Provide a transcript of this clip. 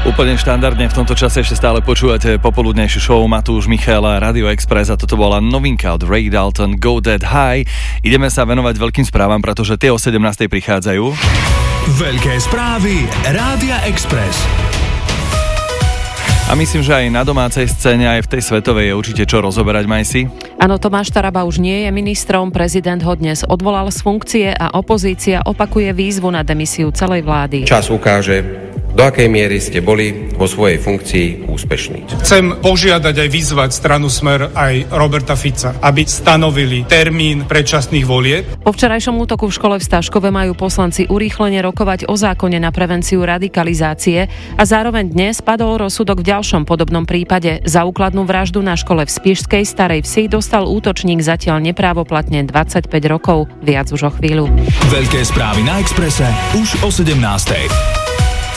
Úplne štandardne v tomto čase ešte stále počúvate popoludnejšiu show Matúš, Michal a Radio Express a toto bola novinka od Ray Dalton Go That High. Ideme sa venovať veľkým správam, pretože tie o 17. prichádzajú. Veľké správy Rádia Express. A myslím, že aj na domácej scéne, aj v tej svetovej je určite čo rozoberať, Majsi. Áno, Tomáš Taraba už nie je ministrom, prezident ho dnes odvolal z funkcie a opozícia opakuje výzvu na demisiu celej vlády. Čas ukáže, do akej miery ste boli vo svojej funkcii úspešní. Chcem požiadať aj vyzvať stranu Smer aj Roberta Fica, aby stanovili termín predčasných volieb. Po včerajšom útoku v škole v Staškove majú poslanci urýchlene rokovať o zákone na prevenciu radikalizácie a zároveň dnes padol rozsudok v ďalšom podobnom prípade. Za úkladnú vraždu na škole v Spišskej Starej Vsi dostal útočník zatiaľ neprávoplatne 25 rokov. Viac už o chvíľu. Veľké správy na Expresse už o 17.